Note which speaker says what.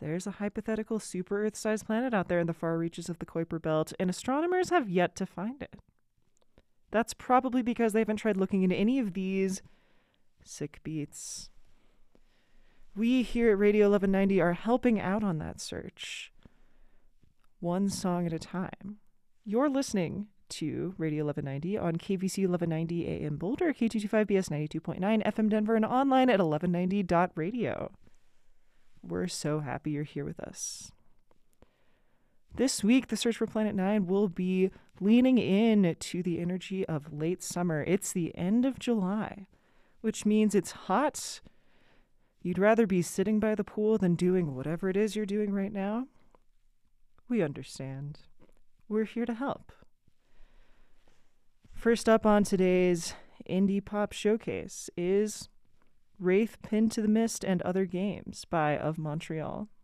Speaker 1: There's a hypothetical super Earth-sized planet out there in the far reaches of the Kuiper Belt, and astronomers have yet to find it. That's probably because they haven't tried looking into any of these sick beats. We here at Radio 1190 are helping out on that search, one song at a time. You're listening to Radio 1190 on KVC 1190 AM Boulder, K225BS 92.9 FM Denver, and online at 1190.radio. We're so happy you're here with us. This week, the Search for Planet 9 will be leaning in to the energy of late summer. It's the end of July, which means it's hot. You'd rather be sitting by the pool than doing whatever it is you're doing right now. We understand. We're here to help. First up on today's Indie Pop Showcase is Wraith Pinned to the Mist and Other Games by Of Montreal.